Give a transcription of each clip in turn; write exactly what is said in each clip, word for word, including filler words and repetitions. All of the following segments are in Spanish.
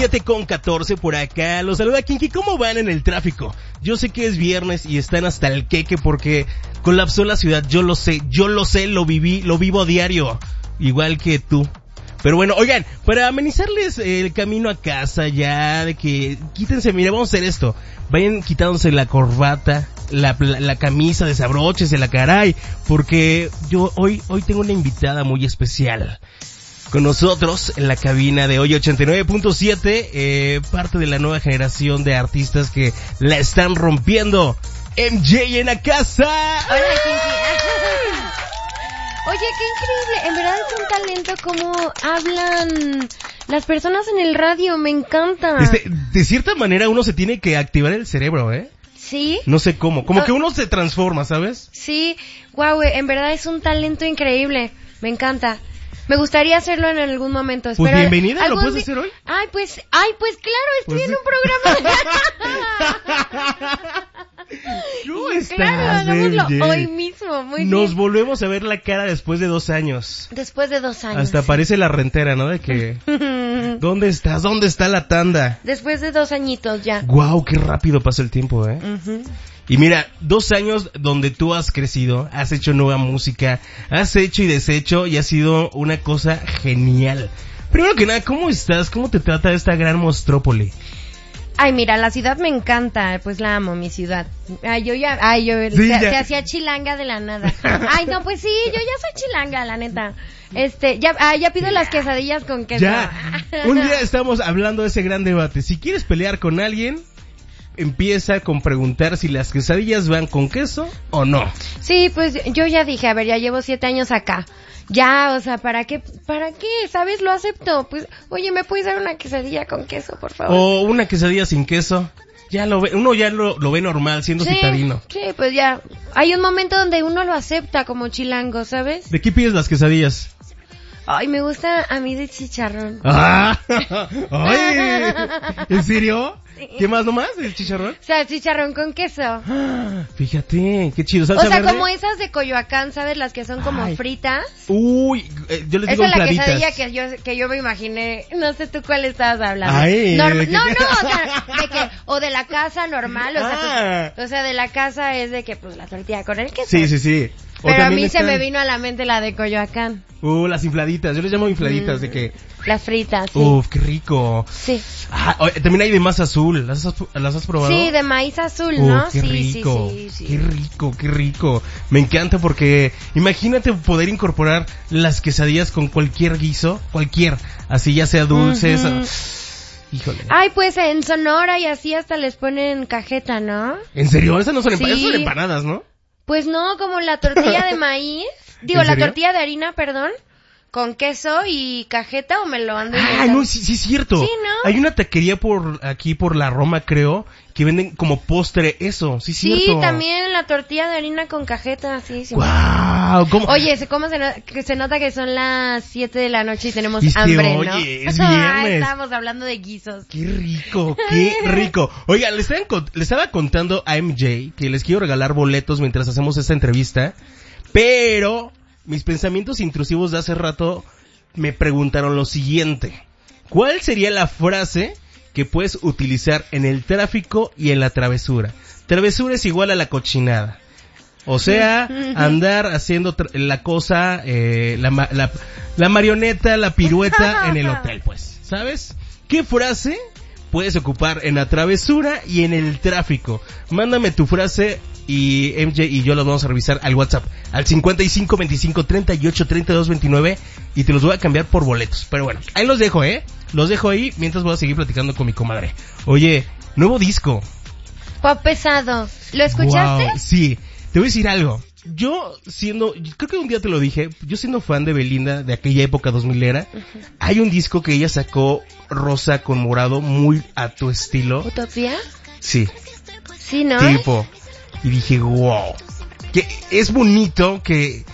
siete con catorce por acá. Los saluda Kinky. ¿Cómo van en el tráfico? Yo sé que es viernes y están hasta el queque porque colapsó la ciudad. Yo lo sé, yo lo sé, lo viví, lo vivo a diario. Igual que tú. Pero bueno, oigan, para amenizarles el camino a casa ya, de que quítense, mira, vamos a hacer esto. Vayan quitándose la corbata, la, la, la camisa, desabróchesela, caray. Porque yo hoy, hoy tengo una invitada muy especial. Con nosotros en la cabina de hoy ochenta y nueve punto siete, eh, parte de la nueva generación de artistas que la están rompiendo. M J en la casa. Hola, Kinky. Oye, qué increíble, en verdad es un talento como hablan las personas en el radio, me encanta. Este, de cierta manera uno se tiene que activar el cerebro, ¿eh? Sí. No sé cómo, como oh. que uno se transforma, ¿sabes? Sí, guau, en verdad es un talento increíble, me encanta. Me gustaría hacerlo en algún momento. Pues espero bienvenida, ¿lo puedes di- hacer hoy? Ay, pues, ay, pues claro, estoy Pues en sí. un programa. ¿Cómo estás, Claro, hagámoslo M J? hoy mismo, muy Nos bien. volvemos a ver la cara después de dos años. Después de dos años. Hasta parece la rentera, ¿no? De que, ¿dónde estás? ¿Dónde está la tanda? Después de dos añitos ya. Guau, qué rápido pasa el tiempo, ¿eh? Uh-huh. Y mira, dos años donde tú has crecido, has hecho nueva música, has hecho y deshecho y ha sido una cosa genial. Primero que nada, ¿cómo estás? ¿Cómo te trata esta gran monstrópoli? Ay, mira, la ciudad me encanta, pues la amo, mi ciudad. Ay, yo ya, ay, yo Sí, se, ya. se hacía chilanga de la nada. Ay, no, pues sí, yo ya soy chilanga, la neta. Este, ya, ay, ya pido las quesadillas con queso. Ya, un día estamos hablando de ese gran debate. Si quieres pelear con alguien, empieza con preguntar si las quesadillas van con queso o no. Sí, pues yo ya dije, a ver, ya llevo siete años acá. Ya, o sea, ¿para qué? ¿Para qué? ¿Sabes? Lo acepto. Pues, oye, ¿me puedes dar una quesadilla con queso, por favor? O una quesadilla sin queso. Ya lo ve, uno ya lo, lo ve normal siendo sí, citadino. sí, pues ya. Hay un momento donde uno lo acepta como chilango, ¿sabes? ¿De qué pides las quesadillas? Ay, me gusta a mí de chicharrón. ¡Ah! ¡Ay! ¿En serio? Sí. ¿Qué más nomás? ¿El chicharrón? O sea, chicharrón con queso. Ah, fíjate, qué chido. O ¿Salsa sea, verde? como esas de Coyoacán, ¿sabes? Las que son como Ay. fritas. Uy, eh, yo les digo Esa es la infladitas. quesadilla que yo, que yo me imaginé. No sé tú cuál estabas hablando. Ay, Norm- ¿de qué? no, no, o sea, de que, o de la casa normal, o sea, Ah. pues, o sea, de la casa es de que, pues, la tortilla con el queso. Sí, sí, sí. O Pero a también mí se están- me vino a la mente la de Coyoacán. Uh, las infladitas. Yo les llamo infladitas Mm. de que... Las fritas, sí. Uf, qué rico. Sí. Ah, oye, también hay de masa azul. ¿Las has, las has probado? Sí, de maíz azul, Uf, ¿no? qué sí, rico, sí, sí, sí. qué rico, qué rico. Me encanta porque imagínate poder incorporar las quesadillas con cualquier guiso, cualquier, así ya sea dulces. Ujú. Híjole. Ay, pues en Sonora y así hasta les ponen cajeta, ¿no? ¿En serio? Esas no son, empa- Sí. esas son empanadas, ¿no? Pues no, como la tortilla de maíz, digo, ¿En la serio? tortilla de harina, perdón, con queso y cajeta, o me lo ando Ah, inventando. no, sí, sí es cierto. Sí, ¿no? Hay una taquería por aquí, por la Roma, creo, que venden como postre eso, sí es Sí, cierto. también la tortilla de harina con cajeta, sí, sí. Guau, ¿cómo? Oye, se- ¿cómo se, no- que se nota que son las siete de la noche y tenemos Y es que, hambre, ¿no? oye, es Ah, viernes. estábamos hablando de guisos. Qué rico, qué rico. Oiga, le, estaban con- le estaba contando a M J que les quiero regalar boletos mientras hacemos esta entrevista, pero mis pensamientos intrusivos de hace rato me preguntaron lo siguiente. ¿Cuál sería la frase que puedes utilizar en el tráfico y en la travesura? Travesura es igual a la cochinada. O sea, andar haciendo tra- la cosa, eh, la, ma- la, la marioneta, la pirueta en el hotel, pues. ¿Sabes? ¿Qué frase puedes ocupar en la travesura y en el tráfico? Mándame tu frase y M J y yo los vamos a revisar al WhatsApp. Al cincuenta y cinco, veinticinco, treinta y ocho, treinta y dos, veintinueve y te los voy a cambiar por boletos. Pero bueno, ahí los dejo, ¿eh? Los dejo ahí mientras voy a seguir platicando con mi comadre. Oye, nuevo disco. Pop pesado. ¿Lo escuchaste? Wow, sí. Te voy a decir algo. Yo siendo, creo que un día te lo dije, yo siendo fan de Belinda de aquella época dos milera, uh-huh. Hay un disco que ella sacó rosa con morado muy a tu estilo. ¿Utopía? Sí. Sí, ¿no? Tipo. Y dije, wow. Que es bonito que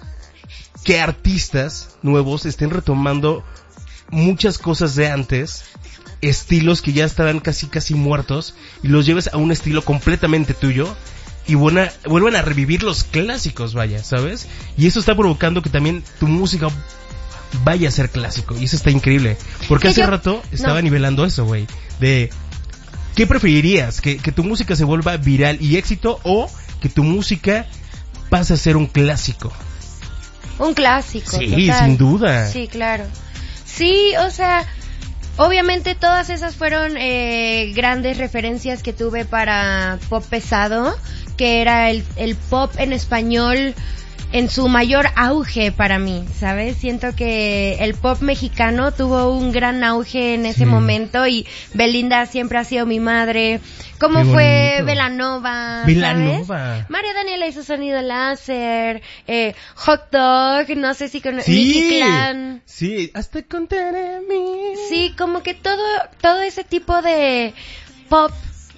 que artistas nuevos estén retomando muchas cosas de antes, estilos que ya estaban casi casi muertos y los lleves a un estilo completamente tuyo. Y buena, vuelvan a revivir los clásicos, vaya, ¿sabes? Y eso está provocando que también tu música vaya a ser clásico. Y eso está increíble. Porque Sí, hace yo- rato estaba no. nivelando eso, güey. De, ¿qué preferirías? ¿Que, que tu música se vuelva viral y éxito o que tu música pase a ser un clásico? Un clásico. Sí, total. sin duda. Sí, claro. Sí, o sea, obviamente todas esas fueron eh, grandes referencias que tuve para pop pesado, que era el, el pop en español en su mayor auge para mí, ¿sabes? Siento que el pop mexicano tuvo un gran auge en ese Sí. momento y Belinda siempre ha sido mi madre. ¿Cómo Qué fue bonito. Belanova? Belanova. ¿Sabes? María Daniela hizo Sonido Láser, eh, Hot Dog, no sé si con Sí, Nicky Clan. sí, hasta contaré mí. Sí, como que todo, todo ese tipo de pop.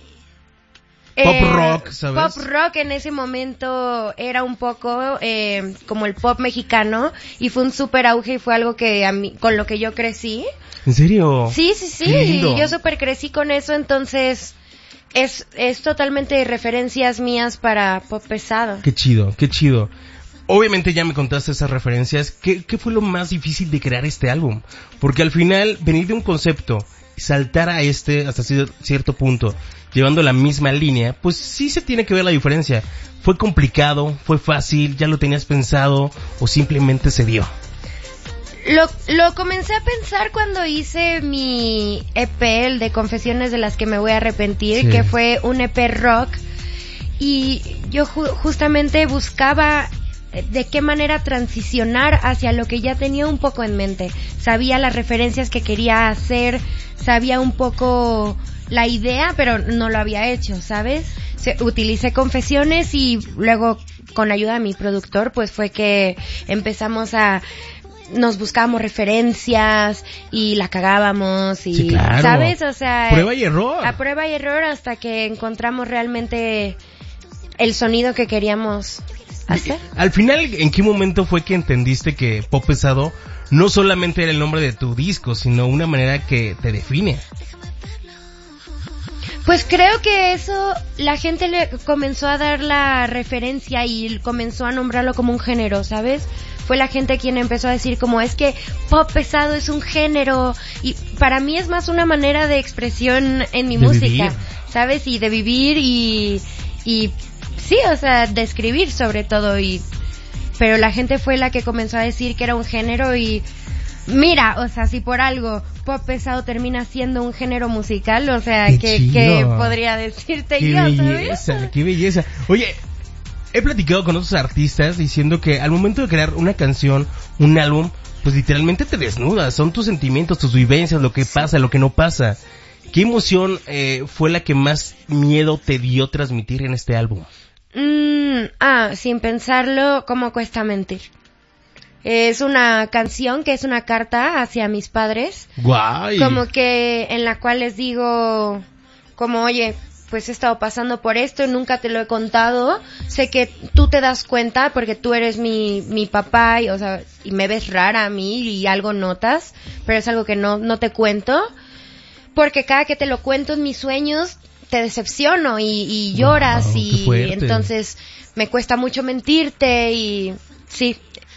Pop rock, ¿sabes? Pop rock en ese momento era un poco eh, como el pop mexicano y fue un super auge y fue algo que a mí, con lo que yo crecí. ¿En serio? Sí, sí, sí, Qué lindo. yo super crecí con eso, entonces es, es totalmente referencias mías para pop pesado. Qué chido, qué chido. Obviamente ya me contaste esas referencias. ¿Qué, qué fue lo más difícil de crear este álbum? Porque al final, venir de un concepto y saltar a este hasta cier- cierto punto, llevando la misma línea, pues sí se tiene que ver la diferencia. ¿Fue complicado? ¿Fue fácil? ¿Ya lo tenías pensado? ¿O simplemente se dio? Lo, lo comencé a pensar cuando hice mi E P, el de Confesiones de las que me voy a arrepentir, Sí. que fue un E P rock. Y yo ju- justamente buscaba eh, de qué manera transicionar hacia lo que ya tenía un poco en mente. Sabía las referencias que quería hacer, sabía un poco la idea, pero no lo había hecho, ¿sabes? Se, utilicé Confesiones y luego con ayuda de mi productor, pues fue que empezamos a... nos buscábamos referencias y la cagábamos y, Sí, claro. ¿sabes? O sea, Prueba y error. a prueba y error hasta que encontramos realmente el sonido que queríamos hacer. Al final, ¿en qué momento fue que entendiste que Pop Pesado no solamente era el nombre de tu disco, sino una manera que te define? Pues creo que eso, la gente le comenzó a dar la referencia y comenzó a nombrarlo como un género, ¿sabes? Fue la gente quien empezó a decir como es que pop pesado es un género y para mí es más una manera de expresión en mi De música, vivir. ¿sabes? Y de vivir y, y sí, o sea, de escribir sobre todo y, pero la gente fue la que comenzó a decir que era un género y mira, o sea, si por algo pop pesado termina siendo un género musical, o sea, Qué que, chido. que podría decirte Qué yo, belleza, ¿sabes? qué belleza. Oye, he platicado con otros artistas diciendo que al momento de crear una canción, un álbum, pues literalmente te desnudas, son tus sentimientos, tus vivencias, lo que pasa, lo que no pasa. ¿Qué emoción eh, fue la que más miedo te dio transmitir en este álbum? Mm, ah, sin pensarlo, ¿cómo cuesta mentir? Es una canción que es una carta hacia mis padres, Guay. como que en la cual les digo, como oye, pues he estado pasando por esto, nunca te lo he contado, sé que tú te das cuenta porque tú eres mi, mi papá y, o sea, y me ves rara a mí y algo notas, pero es algo que no, no te cuento, porque cada que te lo cuento en mis sueños te decepciono y, y lloras Wow, qué y fuerte. entonces me cuesta mucho mentirte y sí.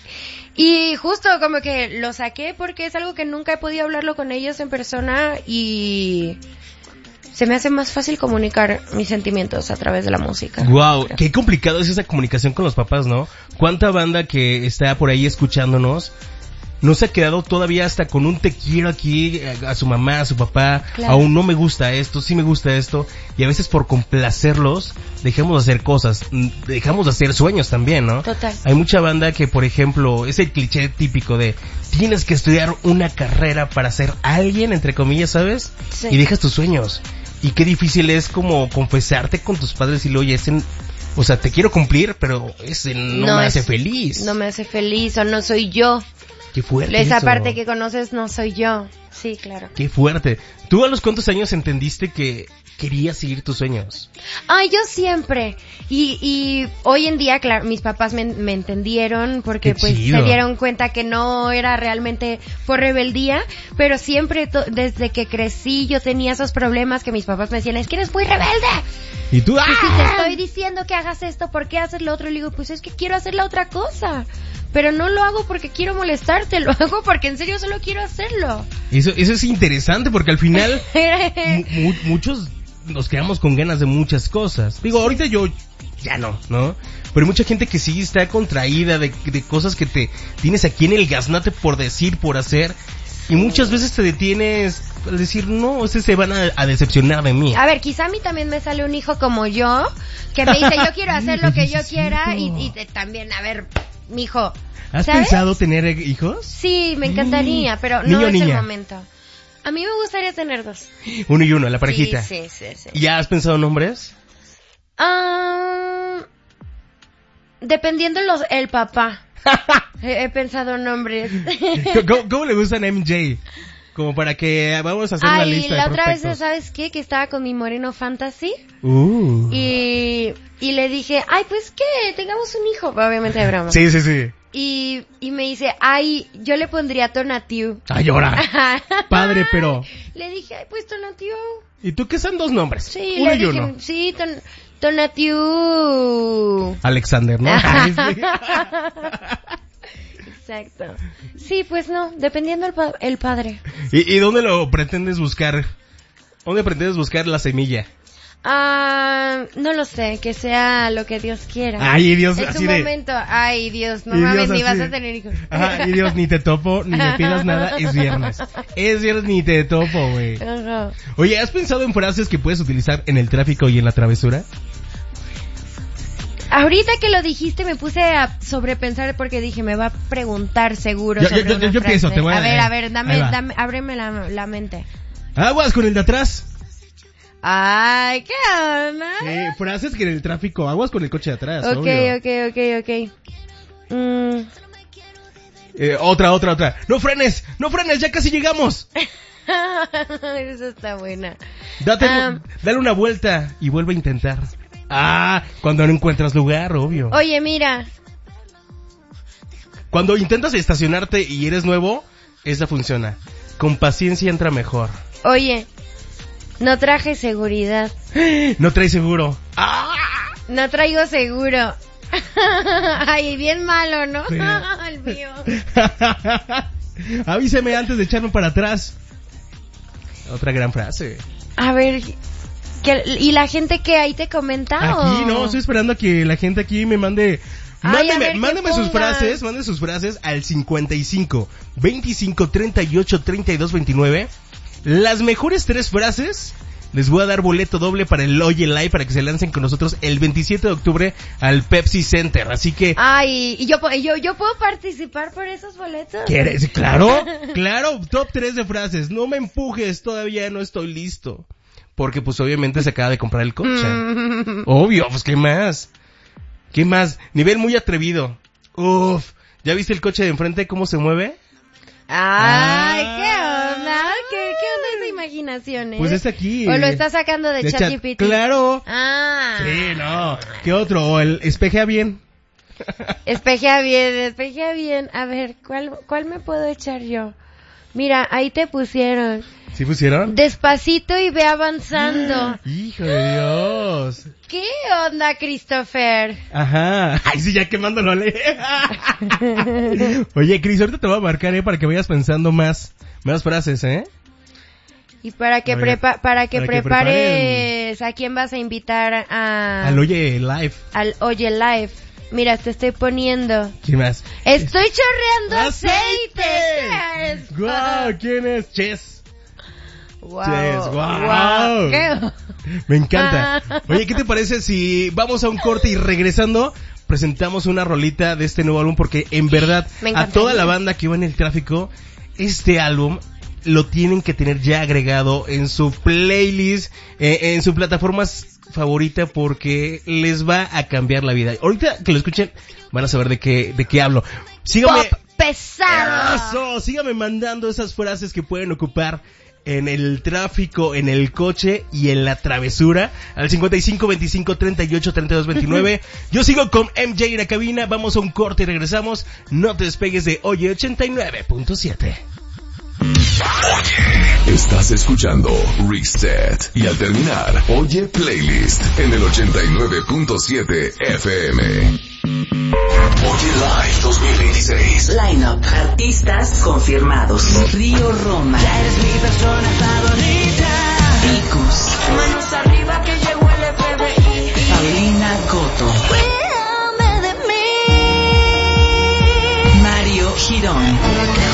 Y justo como que lo saqué porque es algo que nunca he podido hablarlo con ellos en persona y se me hace más fácil comunicar mis sentimientos a través de la música. Wow, Creo. qué complicado es esa comunicación con los papás, ¿no? ¿Cuánta banda que está por ahí escuchándonos no se ha quedado todavía hasta con un te quiero aquí a, a su mamá, a su papá, Claro. aún no me gusta esto, sí me gusta esto, y a veces por complacerlos dejamos de hacer cosas, mm, dejamos de hacer sueños también, ¿no? Total. Hay mucha banda que, por ejemplo, es el cliché típico de tienes que estudiar una carrera para ser alguien, entre comillas, ¿sabes? Sí. Y dejas tus sueños. Y qué difícil es como confesarte con tus padres y decirle, oye, ese, o sea, te quiero cumplir, pero ese no, No me es- hace feliz. No me hace feliz o no soy yo. Qué fuerte Esa eso. parte que conoces no soy yo. Sí, claro. Qué fuerte. ¿Tú a los cuántos años entendiste que querías seguir tus sueños? Ay, yo siempre. Y, y hoy en día, claro, mis papás me, me entendieron porque Qué pues chido. se dieron cuenta que no era realmente por rebeldía, pero siempre, to- desde que crecí, yo tenía esos problemas que mis papás me decían, es que eres muy rebelde. Y tú, ¡ah! Y si te estoy diciendo que hagas esto, ¿por qué haces lo otro? Y le digo, pues es que quiero hacer la otra cosa. pero no lo hago porque quiero molestarte, lo hago porque en serio solo quiero hacerlo. Eso, eso es interesante porque al final mu- muchos nos quedamos con ganas de muchas cosas. Digo, ahorita yo ya no, ¿no? Pero hay mucha gente que sí está contraída de, de cosas que te tienes aquí en el gaznate por decir, por hacer. Y muchas veces te detienes al decir, no, ese se van a, a decepcionar de mí. A ver, quizá a mí también me sale un hijo como yo, que me dice, yo quiero hacer lo que yo quiera, y, y te, también, a ver, mijo, ¿has ¿sabes? pensado tener hijos? Sí, me encantaría, pero ¿Niño no o es niña? el momento. A mí me gustaría tener dos. Uno y uno, la parejita. Sí, sí, sí, sí. ¿Y ya has pensado nombres? Ah, dependiendo los, el papá. he, he pensado nombres. ¿Cómo, ¿Cómo le gustan a M J? Como para que vamos a hacer Ay, una lista la de otra vez, prospectos. ¿sabes qué? Que estaba con mi moreno fantasy. Uh. Y, y le dije, ay, pues que tengamos un hijo. Obviamente de broma. Sí, sí, sí. Y, y me dice, ay, yo le pondría Tonatiu. Ay, ahora. Padre, pero... Le dije, ay, pues Tonatiu. ¿Y tú qué son dos nombres? Sí, uno le y dije, uno. sí, ton, Tonatiu. Alexander, ¿no? Ay, sí. Exacto. Sí, pues no, dependiendo el, pa- el padre. ¿Y, ¿Y dónde lo pretendes buscar? ¿Dónde pretendes buscar la semilla? Ah, no lo sé, que sea lo que Dios quiera. Ay, Dios, en así su de... momento, ay, Dios, no Y mames, Dios ni así vas de- a tener hijos. Ajá, y Dios, ni te topo, ni me pidas nada, es viernes. Es viernes, ni te topo, güey. Ajá. Oye, ¿has pensado en frases que puedes utilizar en el tráfico y en la travesura? Ahorita que lo dijiste me puse a sobrepensar porque dije, me va a preguntar seguro Yo- sobre yo- yo- una yo frase. pienso, te voy a- A ver, a ver, dame, ahí va. dame, ábreme la, la mente. Aguas con el de atrás. Ay, ¿qué onda? Eh, frases que en el tráfico, aguas con el coche de atrás, Ok, obvio. ok, ok, ok. Mm. Eh, otra, otra, otra. No frenes, no frenes, ya casi llegamos. Esa está buena. Date, Ah. dale una vuelta y vuelve a intentar. Ah, cuando no encuentras lugar, obvio. Oye, mira. Cuando intentas estacionarte y eres nuevo, esa funciona. Con paciencia entra mejor. Oye, no traje seguridad. No traes seguro. ¡Ah! No traigo seguro. Ay, bien malo, ¿no? Sí. El mío. Avíseme antes de echarme para atrás. Otra gran frase. A ver, ¿qué- ¿y la gente que ahí te comenta? Aquí o? no, estoy esperando a que la gente aquí me mande... Ay, a Mándeme, ver, ¿qué mándeme sus pongan? frases, mándeme sus frases al cincuenta y cinco, veinticinco, treinta y ocho, treinta y dos, veintinueve. Las mejores tres frases, les voy a dar boleto doble para el Oye Live para que se lancen con nosotros el veintisiete de octubre al Pepsi Center. Así que... Ay, ¿y yo, po- yo, yo puedo participar por esos boletos? ¿Quieres? Claro, claro, top tres de frases. No me empujes, todavía no estoy listo. Porque pues obviamente se acaba de comprar el coche. Mm. Obvio, pues ¿qué más? ¿Qué más? Nivel muy atrevido. Uf, ¿ya viste el coche de enfrente cómo se mueve? Ay, Ah. ¿qué onda? ¿Qué, qué onda esa imaginación, eh? Pues es aquí. ¿O lo estás sacando de, De chat- ChatGPT? Claro. Ah. Sí, no. ¿Qué otro? O el espejea bien. Espejea bien, espejea bien. A ver, ¿cuál, cuál me puedo echar yo? Mira, ahí te pusieron. ¿Sí pusieron? Despacito y ve avanzando. Hijo de Dios. ¿Qué onda, Christopher? Ajá. Ay, sí, ya quemándolo. le- Oye, Cris, ahorita te voy a marcar, ¿eh? Para que vayas pensando más, más frases, ¿eh? Y para que, A ver, prepa para que para que prepares a quién vas a invitar a... Al Oye Live. al Oye Live. Mira, te estoy poniendo. ¿Quién más? Estoy chorreando ¡Aceite! aceite. Yes. ¡Guau! ¿Quién es? Chess. Wow. Chess, guau. Guau. ¿Qué? Me encanta. Oye, ¿qué te parece si vamos a un corte y regresando presentamos una rolita de este nuevo álbum? Porque en verdad, Me a encantaría. toda la banda que va en el tráfico, este álbum lo tienen que tener ya agregado en su playlist, eh, en su plataforma favorita, porque les va a cambiar la vida. Ahorita que lo escuchen, van a saber de qué, de qué hablo. Síganme. Pop pesado. Eso, síganme mandando esas frases que pueden ocupar en el tráfico, en el coche y en la travesura al cincuenta y cinco, veinticinco, treinta y ocho, treinta y dos, veintinueve. Yo sigo con M J en la cabina, vamos a un corte y regresamos. No te despegues de Oye ochenta y nueve punto siete. Oye, estás escuchando Reset y al terminar, Oye Playlist en el ochenta y nueve punto siete F M. Oye Live dos mil veintiséis. Line-up. Artistas confirmados. Río Roma. Ya eres mi persona favorita. Vicus. Manos arriba que llegó el F B I. Paulina Coto. Cuídame de mí. Mario Girón.